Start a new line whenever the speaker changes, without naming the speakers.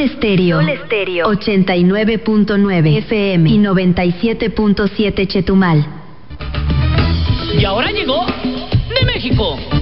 Estéreo 89.9 FM y 97.7 Chetumal.
Y ahora llegó de México